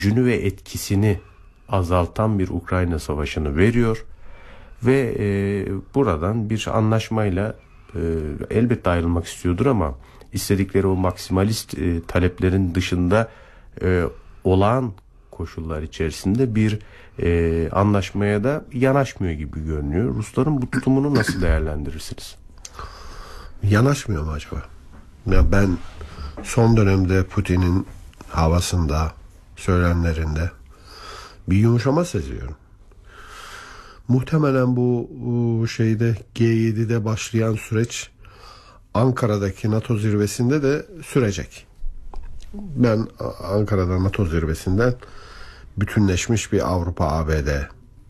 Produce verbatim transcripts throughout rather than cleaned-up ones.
gücünü ve etkisini azaltan bir Ukrayna savaşını veriyor ve e, buradan bir anlaşmayla e, elbette ayrılmak istiyordur ama istedikleri o maksimalist e, taleplerin dışında e, olağan koşullar içerisinde bir e, anlaşmaya da yanaşmıyor gibi görünüyor. Rusların bu tutumunu nasıl değerlendirirsiniz? Yanaşmıyor mu acaba? Ya ben son dönemde Putin'in havasında, söylemlerinde bir yumuşama seziyorum. Muhtemelen bu, bu şeyde G yedi'de başlayan süreç Ankara'daki NATO zirvesinde de sürecek. Ben Ankara'da NATO zirvesinden bütünleşmiş bir Avrupa A B D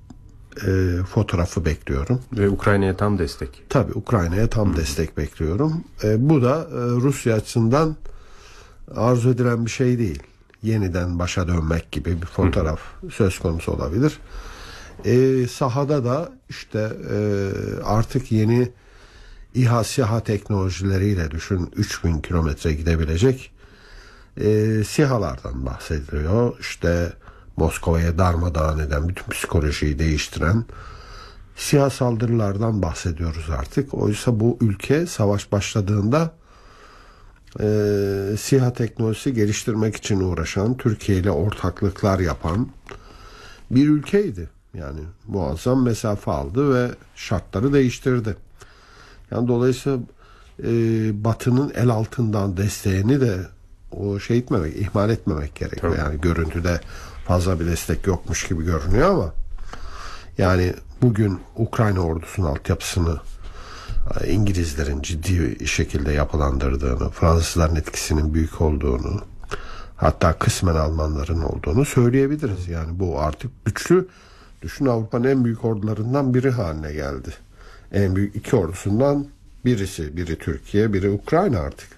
e, fotoğrafı bekliyorum. Ve Ukrayna'ya tam destek. Tabii Ukrayna'ya tam Hı. destek bekliyorum. E, bu da e, Rusya açısından arzu edilen bir şey değil. Yeniden başa dönmek gibi bir fotoğraf Hı. söz konusu olabilir. E, sahada da işte e, artık yeni İHA SİHA teknolojileriyle düşün üç bin kilometre gidebilecek e, SİHA'lardan bahsediliyor. İşte Moskova'ya darmadağın eden, bütün psikolojiyi değiştiren SİHA saldırılardan bahsediyoruz artık. Oysa bu ülke savaş başladığında e, SİHA teknolojisi geliştirmek için uğraşan, Türkiye ile ortaklıklar yapan bir ülkeydi. Yani muazzam mesafe aldı ve şartları değiştirdi. Yani dolayısıyla e, Batı'nın el altından desteğini de o şey etmemek, ihmal etmemek gerekiyor. Tabii. Yani görüntüde fazla bir destek yokmuş gibi görünüyor ama yani bugün Ukrayna ordusunun altyapısını İngilizlerin ciddi şekilde yapılandırdığını, Fransızların etkisinin büyük olduğunu, hatta kısmen Almanların olduğunu söyleyebiliriz. Yani bu artık güçlü, düşün, Avrupa'nın en büyük ordularından biri haline geldi. En büyük iki ordusundan birisi, biri Türkiye, biri Ukrayna artık.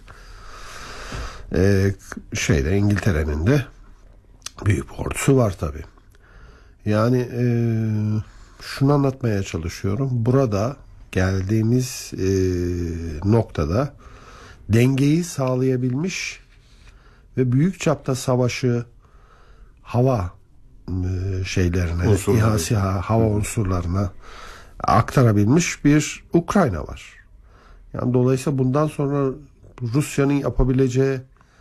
Ee, şeyde İngiltere'nin de büyük bir ordusu var tabii. Yani e, şunu anlatmaya çalışıyorum. Burada geldiğimiz e, noktada dengeyi sağlayabilmiş ve büyük çapta savaşı hava e, şeylerine, İHA SİHA hava unsurlarına aktarabilmiş bir Ukrayna var. Yani dolayısıyla bundan sonra Rusya'nın yapabileceği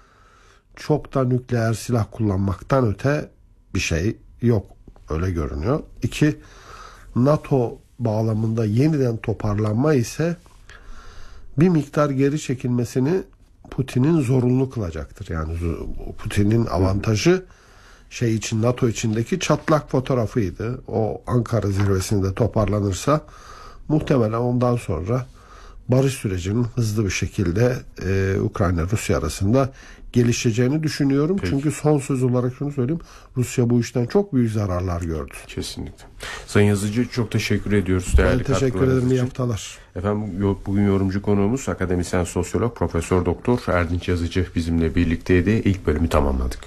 çok da nükleer silah kullanmaktan öte bir şey yok. Öyle görünüyor. İki, NATO bağlamında yeniden toparlanma ise bir miktar geri çekilmesini Putin'in zorunlu kılacaktır. Yani Putin'in avantajı şey için, NATO içindeki çatlak fotoğrafıydı. O Ankara zirvesinde toparlanırsa muhtemelen ondan sonra barış sürecinin hızlı bir şekilde e, Ukrayna-Rusya arasında gelişeceğini düşünüyorum. Peki. Çünkü son söz olarak şunu söyleyeyim. Rusya bu işten çok büyük zararlar gördü. Kesinlikle. Sayın Yazıcı, çok teşekkür ediyoruz. Ben teşekkür ederim. İyi haftalar. Efendim, bugün yorumcu konuğumuz akademisyen sosyolog Profesör Doktor Erdinç Yazıcı bizimle birlikteydi. İlk bölümü tamamladık.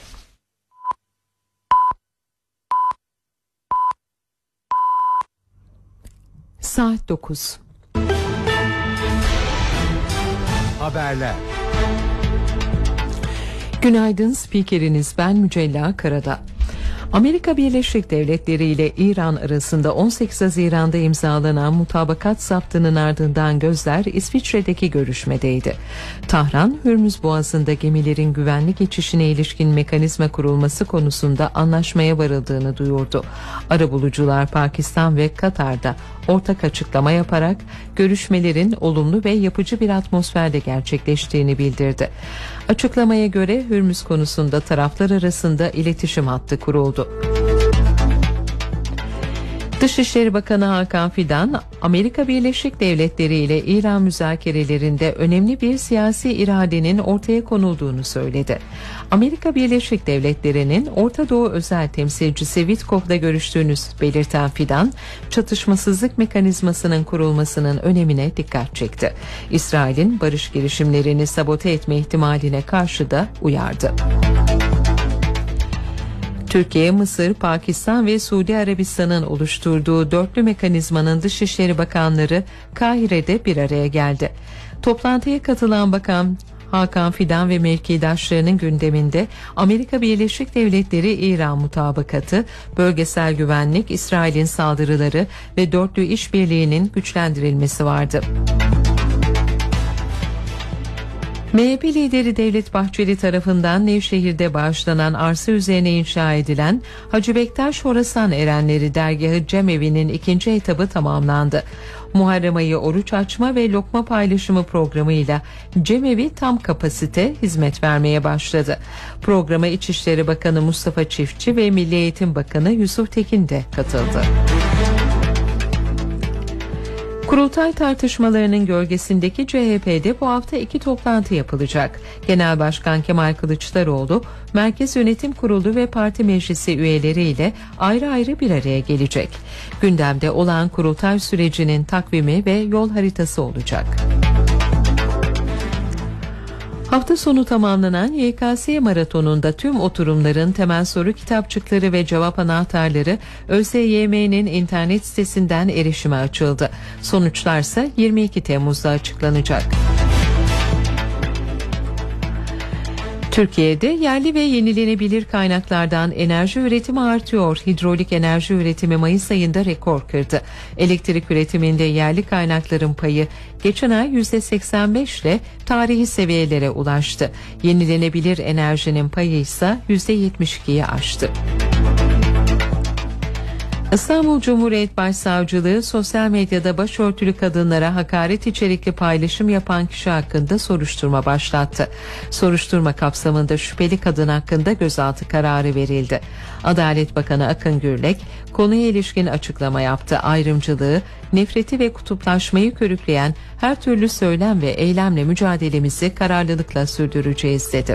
Saat dokuz. Haberler. Günaydın, spikeriniz ben Mücella Karada. Amerika Birleşik Devletleri ile İran arasında on sekiz Haziran'da imzalanan mutabakat zaptının ardından gözler İsviçre'deki görüşmedeydi. Tahran, Hürmüz Boğazı'nda gemilerin güvenlik geçişine ilişkin mekanizma kurulması konusunda anlaşmaya varıldığını duyurdu. Arabulucular Pakistan ve Katar'da ortak açıklama yaparak görüşmelerin olumlu ve yapıcı bir atmosferde gerçekleştiğini bildirdi. Açıklamaya göre Hürmüz konusunda taraflar arasında iletişim hattı kuruldu. Dışişleri Bakanı Hakan Fidan, Amerika Birleşik Devletleri ile İran müzakerelerinde önemli bir siyasi iradenin ortaya konulduğunu söyledi. Amerika Birleşik Devletleri'nin Orta Doğu özel temsilcisi Witkoff'la görüştüğünü belirten Fidan, çatışmasızlık mekanizmasının kurulmasının önemine dikkat çekti. İsrail'in barış girişimlerini sabote etme ihtimaline karşı da uyardı. Türkiye, Mısır, Pakistan ve Suudi Arabistan'ın oluşturduğu dörtlü mekanizmanın Dışişleri Bakanları Kahire'de bir araya geldi. Toplantıya katılan Bakan Hakan Fidan ve mevkidaşlarının gündeminde Amerika Birleşik Devletleri-İran mutabakatı, bölgesel güvenlik, İsrail'in saldırıları ve dörtlü işbirliğinin güçlendirilmesi vardı. M H P lideri Devlet Bahçeli tarafından Nevşehir'de bağışlanan arsa üzerine inşa edilen Hacı Bektaş Horasan Erenleri Dergahı Cemevi'nin ikinci etabı tamamlandı. Muharrem ayı oruç açma ve lokma paylaşımı programıyla Cemevi tam kapasite hizmet vermeye başladı. Programa İçişleri Bakanı Mustafa Çiftçi ve Milli Eğitim Bakanı Yusuf Tekin de katıldı. Kurultay tartışmalarının gölgesindeki C H P'de bu hafta iki toplantı yapılacak. Genel Başkan Kemal Kılıçdaroğlu, Merkez Yönetim Kurulu ve Parti Meclisi üyeleriyle ayrı ayrı bir araya gelecek. Gündemde olan kurultay sürecinin takvimi ve yol haritası olacak. Hafta sonu tamamlanan Y K S maratonunda tüm oturumların temel soru kitapçıkları ve cevap anahtarları Ö S Y M'nin internet sitesinden erişime açıldı. Sonuçlarsa yirmi iki Temmuz'da açıklanacak. Türkiye'de yerli ve yenilenebilir kaynaklardan enerji üretimi artıyor. Hidrolik enerji üretimi Mayıs ayında rekor kırdı. Elektrik üretiminde yerli kaynakların payı geçen ay yüzde seksen beş ile tarihi seviyelere ulaştı. Yenilenebilir enerjinin payı ise yüzde yetmiş ikiyi aştı. İstanbul Cumhuriyet Başsavcılığı sosyal medyada başörtülü kadınlara hakaret içerikli paylaşım yapan kişi hakkında soruşturma başlattı. Soruşturma kapsamında şüpheli kadın hakkında gözaltı kararı verildi. Adalet Bakanı Akın Gürlek konuya ilişkin açıklama yaptı. Ayrımcılığı, nefreti ve kutuplaşmayı körükleyen her türlü söylem ve eylemle mücadelemizi kararlılıkla sürdüreceğiz dedi.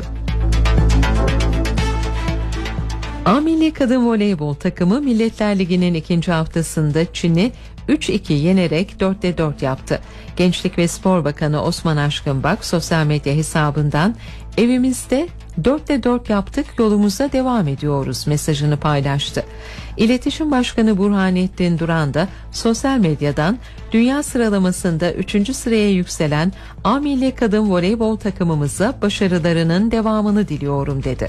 A Milli Kadın Voleybol takımı Milletler Ligi'nin ikinci haftasında Çin'i üç iki yenerek dörtte dört yaptı. Gençlik ve Spor Bakanı Osman Aşkınbak sosyal medya hesabından evimizde dörtte dört yaptık, yolumuza devam ediyoruz mesajını paylaştı. İletişim Başkanı Burhanettin Duran da sosyal medyadan dünya sıralamasında üçüncü sıraya yükselen A Milli Kadın Voleybol takımımıza başarılarının devamını diliyorum dedi.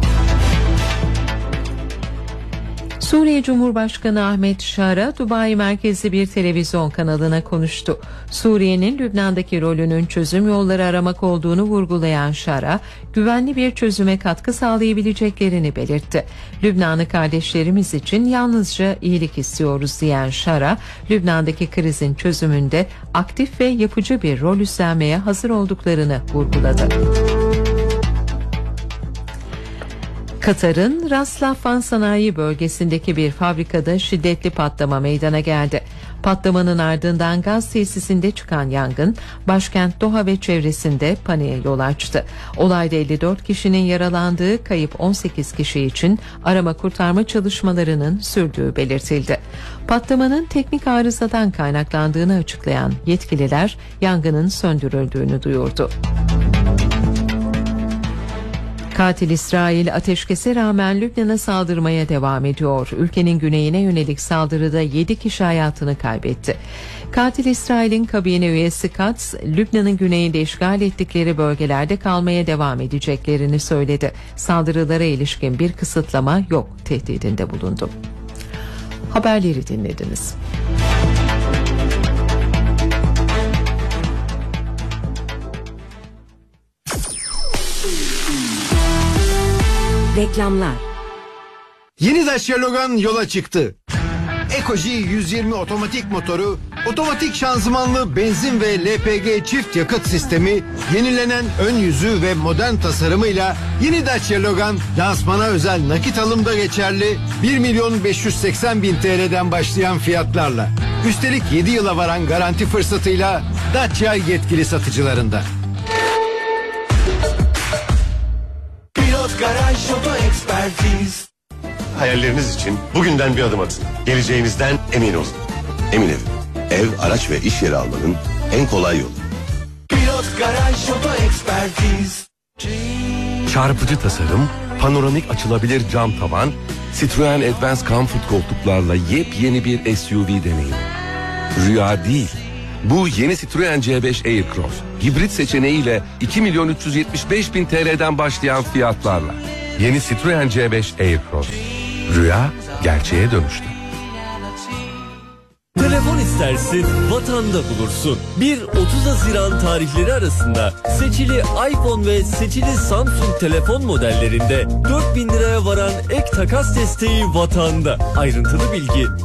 Suriye Cumhurbaşkanı Ahmet Şara, Dubai merkezli bir televizyon kanalına konuştu. Suriye'nin Lübnan'daki rolünün çözüm yolları aramak olduğunu vurgulayan Şara, güvenli bir çözüme katkı sağlayabileceklerini belirtti. Lübnanlı kardeşlerimiz için yalnızca iyilik istiyoruz diyen Şara, Lübnan'daki krizin çözümünde aktif ve yapıcı bir rol üstlenmeye hazır olduklarını vurguladı. Katar'ın Ras Laffan sanayi bölgesindeki bir fabrikada şiddetli patlama meydana geldi. Patlamanın ardından gaz tesisinde çıkan yangın başkent Doha ve çevresinde paniğe yol açtı. Olayda elli dört kişinin yaralandığı, kayıp on sekiz kişi için arama kurtarma çalışmalarının sürdüğü belirtildi. Patlamanın teknik arızadan kaynaklandığını açıklayan yetkililer yangının söndürüldüğünü duyurdu. Katil İsrail ateşkese rağmen Lübnan'a saldırmaya devam ediyor. Ülkenin güneyine yönelik saldırıda yedi kişi hayatını kaybetti. Katil İsrail'in kabine üyesi Katz, Lübnan'ın güneyinde işgal ettikleri bölgelerde kalmaya devam edeceklerini söyledi. Saldırılara ilişkin bir kısıtlama yok tehdidinde bulundu. Haberleri dinlediniz. Reklamlar. Yeni Dacia Logan yola çıktı. Ekoji yüz yirmi otomatik motoru, otomatik şanzımanlı benzin ve L P G çift yakıt sistemi, yenilenen ön yüzü ve modern tasarımıyla yeni Dacia Logan lansmana özel nakit alımda geçerli bir milyon beş yüz seksen bin T L'den başlayan fiyatlarla. Üstelik yedi yıla varan garanti fırsatıyla Dacia yetkili satıcılarında. Garaj Oto Ekspertiz. Hayalleriniz için bugünden bir adım atın. Geleceğinizden emin olun. Emin Ev. Ev, araç ve iş yeri almanın en kolay yolu. Pilot Garaj Oto Ekspertiz. Çarpıcı tasarım, panoramik açılabilir cam tavan, Citroen Advance Comfort koltuklarla yepyeni bir S U V deneyimi. Rüya değil, Bu yeni Citroen C beş Aircross hibrit seçeneğiyle iki milyon üç yüz yetmiş beş bin T L'den başlayan fiyatlarla. Yeni Citroen C beş Aircross. Rüya gerçeğe dönüştü. Telefon istersin, vatanda bulursun. bir otuz Haziran tarihleri arasında seçili iPhone ve seçili Samsung telefon modellerinde dört bin liraya varan ek takas desteği vatanda. Ayrıntılı bilgi